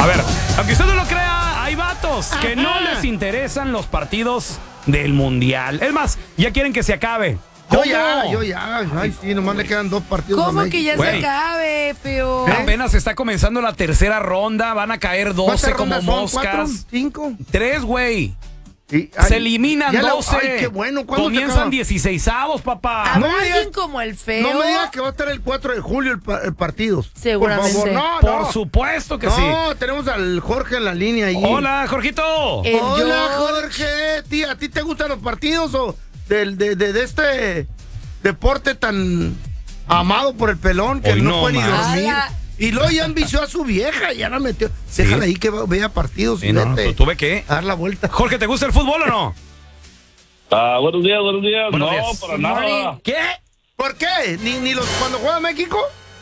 ver, aunque usted no lo crea, hay vatos que no les interesan los partidos del Mundial. Es más, ya quieren que se acabe. Yo ya. Ay, sí, nomás le quedan 2 partidos. ¿Cómo que ya se acabe, feo? Apenas está comenzando la tercera ronda, van a caer 12 como moscas. 4, 5. 3, güey. Se Se eliminan 12. Ay, qué bueno. Comienzan 16avos, papá. ¿Habrá alguien como el feo? No me digas que va a estar el 4 de julio el partido. Seguramente. Por favor, Por supuesto que sí. No, tenemos al Jorge en la línea ahí. Hola, Jorgito. Hola, Jorge. Tía, ¿a ti te gustan los partidos o de este deporte tan amado por el pelón que Hoy no no puede ni más. dormir? Y luego ya envició a su vieja, ya la metió. Sí. Déjala ahí que vea partidos. Sí, no, ¿tuve qué? A dar la vuelta. Jorge, ¿te gusta el fútbol o no? Buenos días. Buenos No, días. para nada. ¿Qué? ¿Por qué? ¿Ni los cuando juega México?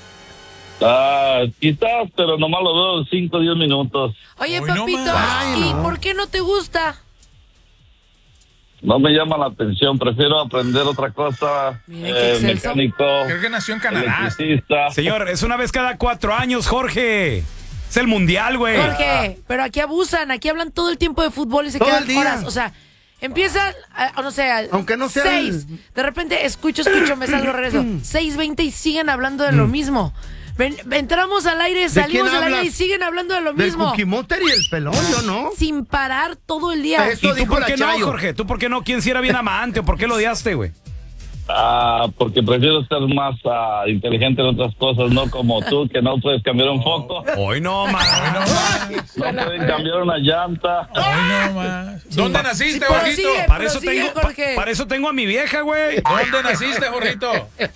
Quizás, pero nomás lo veo 5 o 10 minutos. Oye, Hoy no papito, más. ¿y por qué no te gusta? No me llama la atención, prefiero aprender otra cosa. Mira qué excelso. Mecánico, Creo que nació en Canadá. electricista. Señor, es una vez cada 4 años, Jorge. Es el mundial, güey. Jorge, pero aquí abusan, aquí hablan todo el tiempo de fútbol y se Todo quedan el día. horas. O sea, empiezan, no sé, Aunque no sea 6. De repente escucho, me salgo, regreso. 6:20 y siguen hablando de lo mismo. Entramos al aire, salimos quién al aire hablas? y siguen hablando de lo Del mismo. Cookie Monster y el pelón, yo no. Sin parar todo el día. Eso ¿Y tú dijo por la qué no, Chayo. Jorge? ¿Tú por qué no? ¿Quién si era bien amante o por qué lo odiaste, güey? Porque prefiero ser más inteligente en otras cosas, no como tú, que no puedes cambiar un foco, Hoy no, man. no pueden cambiar una llanta. Hoy no más. ¿Dónde naciste, Pero Jorgito? sigue. Para eso, Prosigue, tengo, Jorge. para eso tengo a mi vieja, güey. ¿Dónde naciste, Jorgito?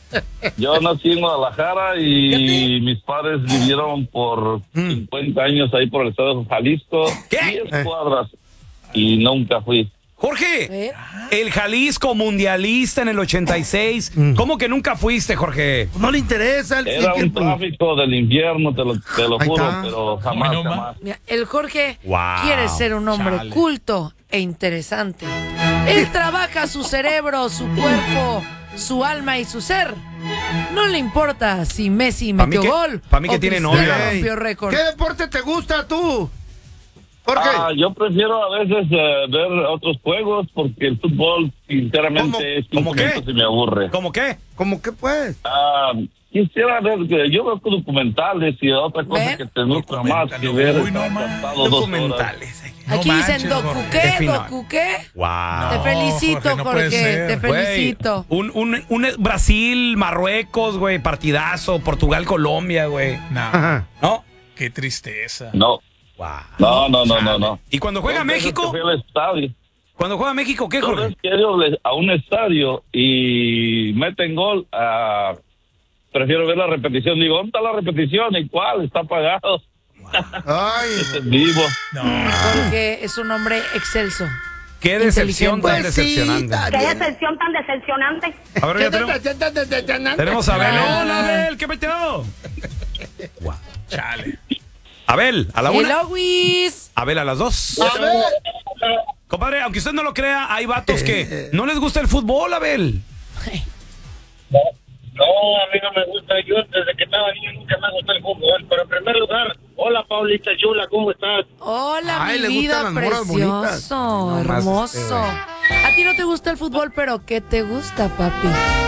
Yo nací en Guadalajara y mis padres vivieron por 50 años ahí por el estado de Jalisco, ¿Qué? 10 cuadras, y nunca fui. Jorge, ¿Eh? el Jalisco mundialista en el 86. ¿Cómo que nunca fuiste, Jorge? No le interesa Era un tráfico del infierno, te lo Ahí juro, está. pero jamás, Ay, no jamás. Mira, el Jorge Wow, quiere ser un hombre chale. culto e interesante. Él trabaja su cerebro, su cuerpo, su alma y su ser. No le importa si Messi Pa' mí metió que- gol pa' mí que o tiene Cristiano novia. rompió récord. ¿Qué deporte te gusta tú? ¿Por qué? Yo prefiero a veces ver otros juegos porque el fútbol, sinceramente, es ¿Cómo qué? y me aburre. ¿Cómo qué? ¿Cómo que pues? Quisiera ver, yo veo documentales y otra cosa ¿Ven? que te gusta más que ver. Uy, no más. sentado 2 horas. Documentales. Aquí No dicen manches, Doku Jorge. qué, Defina. Doku qué. Wow. Te felicito, Jorge, no puede Jorge. ser. Te Güey, felicito. un Brasil, Marruecos, güey, partidazo, Portugal, Colombia, güey. No, Ajá. ¿No? qué tristeza. No, Wow. no. ¿Y cuando juega Dos veces México? que fui al estadio. Cuando juega México, ¿qué, Dos Jorge? veces que he ido a un estadio y meten gol, prefiero ver la repetición. Digo, ¿dónde está la repetición? ¿Y cuál? Está apagado. Ay, Este es vivo. No. Jorge es un hombre excelso. Qué decepción Inteligente. tan pues sí, decepcionante. está Qué bien. decepción tan decepcionante. A ver, ya tenemos a Abel. Hola, Abel, ¿qué metió? Wow. Chale. Abel, a la una. Hello, Wiz. Abel, a las 2. A ver. Compadre, aunque usted no lo crea, hay vatos que no les gusta el fútbol, Abel. No, a mí no me gusta. Yo desde que estaba niño nunca me gustó el fútbol. Pero en primer lugar, hola Paulita Chula, ¿cómo estás? Hola, Ay, mi le vida, gustan las morras bonitas. precioso, No, más, hermoso. A ti no te gusta el fútbol, pero ¿qué te gusta, papi?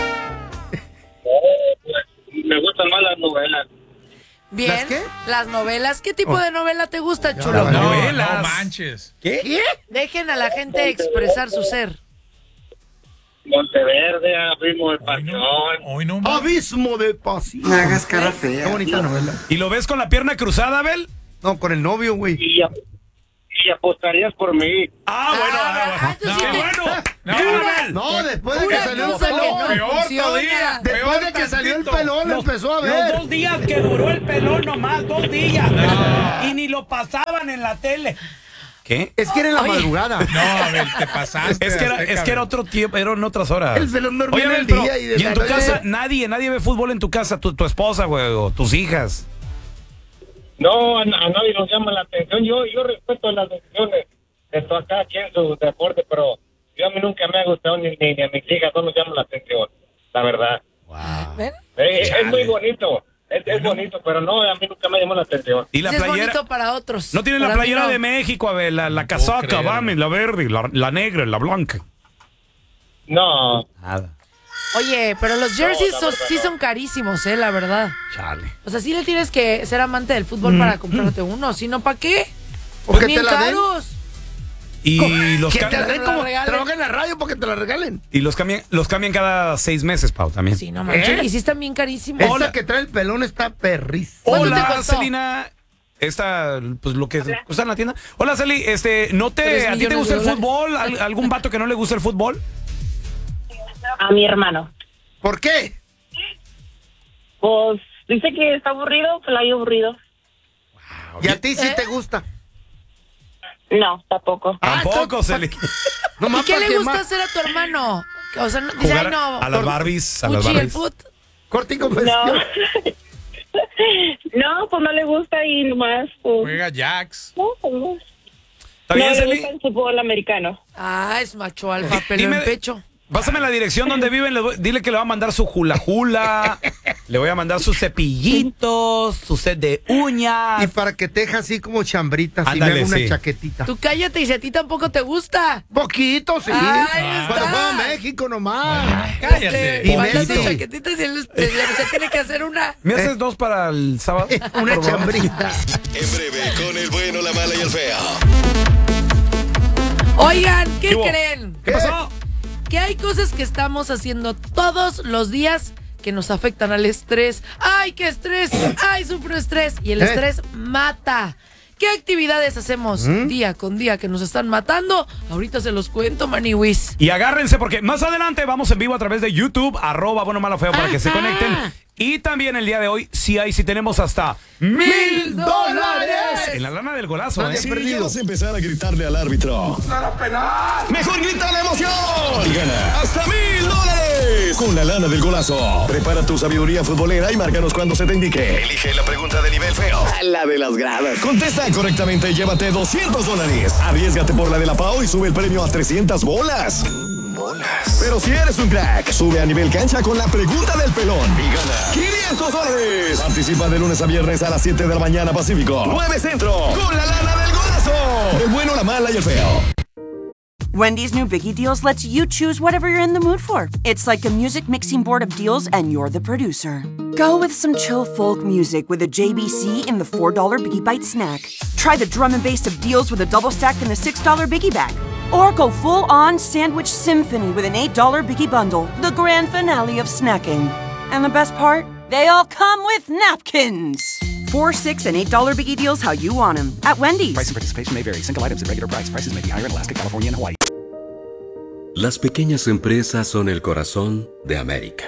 Pues, me gustan más las novelas. Bien. ¿Las qué? Las novelas. ¿Qué tipo de novela te gusta, chulo? la No, No, novelas. no manches. ¿Qué? Dejen a la gente expresar su ser. Monteverde, Abismo de Hoy Pasión. no, hoy no más. Abismo de pasión. No hagas cara fea. Qué bonita novela. ¿Y lo ves con la pierna cruzada, Abel? No, con el novio, güey. Y apostarías por mí. Entonces ¡Qué sí te- bueno! No, ¡Bien, no, Abel! No, después de que Una salió el cosa que pelón. no Peor funciona. todavía. Después de que salió el pelón, empezó a Los ver. 2 días que duró el pelón nomás, 2 días. Y ni lo pasaban en la tele. ¿Qué? Es que era en la Oye. madrugada. No, Abel, te pasaste. Es que Azteca, era Abel. otro tiempo, eran otras horas. El pelón dormía Oye, en el Abel, pero, día y de en tu la casa, noche. nadie ve fútbol en tu casa, tu esposa, güey, o tus hijas. No, a nadie nos llama la atención. Yo respeto las decisiones de todo acá, aquí en su deporte, pero yo a mí nunca me ha gustado ni a mis hijas, no nos llama la atención, la verdad. ¿Ven? Es muy bonito. Es bonito, pero no, a mí nunca me llamó la atención. ¿Y la Sí, playera? es bonito para otros. ¿No tienen la Para mí playera no. de México? A ver, la casaca, creer. vame, la verde, la negra, la blanca. No, Nada. Oye, pero los jerseys la verdad sí no. son carísimos, la verdad. Chale. O sea, sí le tienes que ser amante del fútbol para comprarte uno. Si no, ¿para qué? Porque Bien te la den. caros. Y los, Que te la cambian, den la como regalen. trabaja en la radio porque te la regalen. y los cambian cada 6 meses, Pau, también. Sí, no manches. ¿Eh? Y sí están bien carísimos. Esa que trae el pelón está perrísima. ¿Cuánto te Hola, costó? Celina. Esta, pues lo que cuesta en la tienda. Hola, Celi, ¿a 3 ti te millones gusta de el dólares. fútbol? ¿Algún vato que no le gusta el fútbol? A mi hermano. ¿Por qué? Pues dice que está aburrido, que lo hay aburrido. Y a ti sí te gusta. No, tampoco. Tampoco, Celi. ¿Y Nomás qué pa' le que gusta más- hacer a tu hermano? O sea, dice, Jugar ay, no. a las Barbies. A las Puchi, el Barbies. foot. Corte y confesión. No. No, pues no le gusta y nomás, pues. Juega Jax. No, pues no. ¿Está bien, No le Celi? gusta el fútbol americano. Ah, es macho alfa, pelo Dime- en pecho. Pásame la dirección donde viven. Dile que le va a mandar su hula hula. Le voy a mandar sus cepillitos, su set de uñas. Y para que te deje así como chambritas y Ándale, me haga una sí. chaquetita. Tú cállate y si a ti tampoco te gusta. Poquito, sí. Ahí Cuando está. juega México nomás. Cállate. Y Mandas tus Messi. chaquetitas y se tiene que hacer una. ¿Me haces 2 para el sábado? Una Por favor. chambrita. En breve, con el bueno, la mala y el feo. Oigan, ¿qué ¿Qué hubo? creen? ¿Qué pasó? Que hay cosas que estamos haciendo todos los días que nos afectan al estrés. ¡Ay, qué estrés! ¡Ay, sufro estrés! Y el estrés mata. ¿Qué actividades hacemos día con día que nos están matando? Ahorita se los cuento, Maniwis. Y agárrense porque más adelante vamos en vivo a través de YouTube, @bueno, malo, feo, para que se conecten. Y también el día de hoy, sí tenemos hasta $1,000 en la lana del golazo, ¿eh? Si quieres empezar a gritarle al árbitro, mejor grita la emoción y gana hasta $1,000 con la lana del golazo. Prepara tu sabiduría futbolera y márcanos cuando se te indique. Elige la pregunta de nivel feo, la de las gradas. Contesta correctamente y llévate $200. Arriésgate por la de la Pau y sube el premio a 300 bolas. Pero si eres un crack, sube a nivel cancha con la pregunta del pelón y gana $500. Participa de lunes a viernes a las 7 de la mañana Pacífico, 9 Centro, con la lana del golazo. El bueno, la mala y el feo. Wendy's new Biggie Deals lets you choose whatever you're in the mood for. It's like a music mixing board of deals and you're the producer. Go with some chill folk music with a JBC in the $4 Biggie Bite snack. Try the drum and bass of deals with a double stack in the $6 Biggie Bag. Or go full-on sandwich symphony with an $8 Biggie Bundle, the grand finale of snacking. And the best part? They all come with napkins. 4, 6, and $8 Biggie Deals how you want them at Wendy's. Price and participation may vary. Single items at regular price. Prices may be higher in Alaska, California, and Hawaii. Las pequeñas empresas son el corazón de América.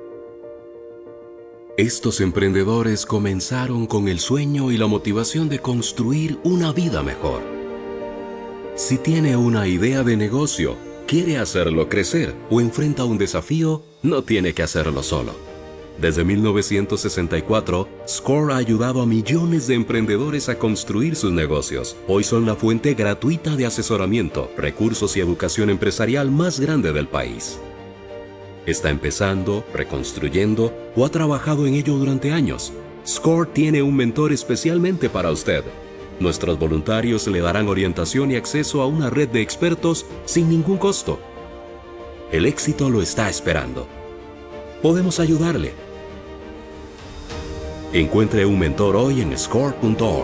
Estos emprendedores comenzaron con el sueño y la motivación de construir una vida mejor. Si tiene una idea de negocio, quiere hacerlo crecer o enfrenta un desafío, no tiene que hacerlo solo. Desde 1964, SCORE ha ayudado a millones de emprendedores a construir sus negocios. Hoy son la fuente gratuita de asesoramiento, recursos y educación empresarial más grande del país. Está empezando, reconstruyendo o ha trabajado en ello durante años. SCORE tiene un mentor especialmente para usted. Nuestros voluntarios le darán orientación y acceso a una red de expertos sin ningún costo. El éxito lo está esperando. Podemos ayudarle. Encuentre un mentor hoy en score.org.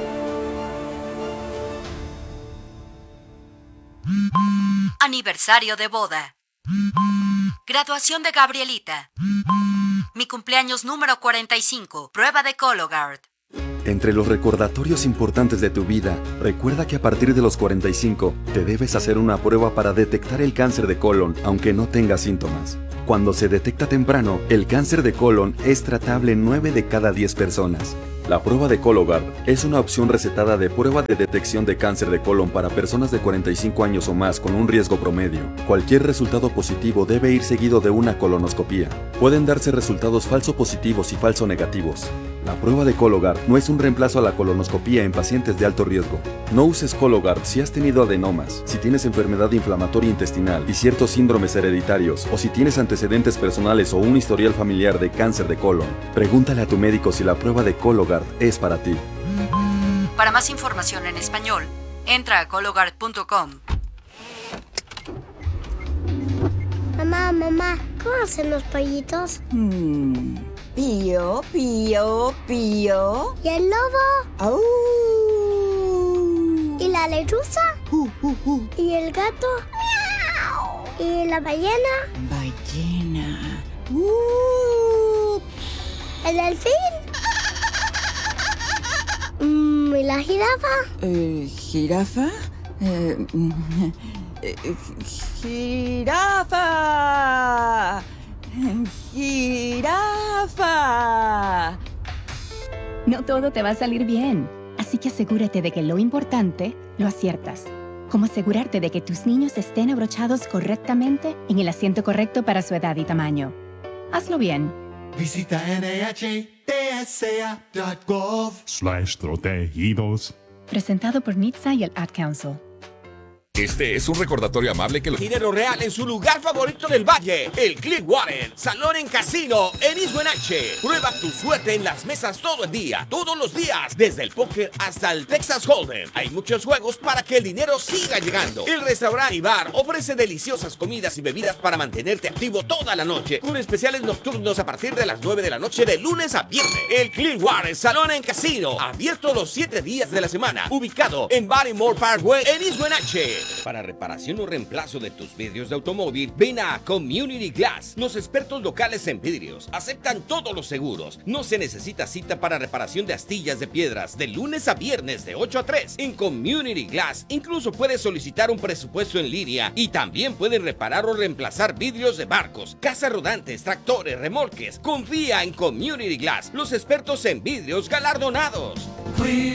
Aniversario de boda. Graduación de Gabrielita. Mi cumpleaños número 45. Prueba de Cologuard. Entre los recordatorios importantes de tu vida, recuerda que a partir de los 45 te debes hacer una prueba para detectar el cáncer de colon, aunque no tengas síntomas. Cuando se detecta temprano, el cáncer de colon es tratable en 9 de cada 10 personas. La prueba de Cologuard es una opción recetada de prueba de detección de cáncer de colon para personas de 45 años o más con un riesgo promedio. Cualquier resultado positivo debe ir seguido de una colonoscopía. Pueden darse resultados falso positivos y falso negativos. La prueba de Cologuard no es un reemplazo a la colonoscopia en pacientes de alto riesgo. No uses Cologuard si has tenido adenomas, si tienes enfermedad inflamatoria intestinal y ciertos síndromes hereditarios, o si tienes antecedentes personales o un historial familiar de cáncer de colon. Pregúntale a tu médico si la prueba de Cologuard es para ti. Para más información en español, entra a Cologuard.com. Mamá, ¿cómo hacen los pollitos? Pío, pío, pío. ¿Y el lobo? ¡Au! ¿Y la lechuza? ¿Y el gato? ¡Miau! ¿Y la ballena? Ballena. ¿El delfín? ¿Y la jirafa? ¿Jirafa? ¡Jirafa! ¡Jirafa! No todo te va a salir bien, así que asegúrate de que lo importante lo aciertas. Como asegurarte de que tus niños estén abrochados correctamente en el asiento correcto para su edad y tamaño. Hazlo bien. Visita NHTSA.gov/protegidos. Presentado por NHTSA y el Ad Council. Este es un recordatorio amable que Dinero real en su lugar favorito del valle, el Clearwater Salón en Casino en East Wenatchee. Prueba tu suerte en las mesas todo el día, todos los días, desde el póker hasta el Texas Hold'em. Hay muchos juegos para que el dinero siga llegando. El restaurante y bar ofrece deliciosas comidas y bebidas para mantenerte activo toda la noche, con especiales nocturnos a partir de las 9 de la noche de lunes a viernes. El Clearwater Salón en Casino, abierto los 7 días de la semana, ubicado en Barrymore Parkway en East Wenatchee. Para reparación o reemplazo de tus vidrios de automóvil, ven a Community Glass. Los expertos locales en vidrios aceptan todos los seguros. No se necesita cita para reparación de astillas de piedras de lunes a viernes de 8 a 3. En Community Glass incluso puedes solicitar un presupuesto en línea y también pueden reparar o reemplazar vidrios de barcos, casas rodantes, tractores, remolques. Confía en Community Glass, los expertos en vidrios galardonados.